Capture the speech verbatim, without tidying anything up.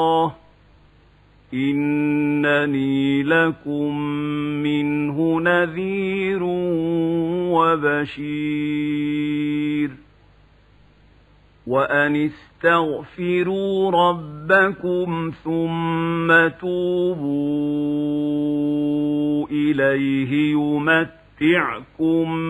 إنني لكم منه نذير وبشير وأن استغفروا ربكم ثم توبوا إليه يمتعكم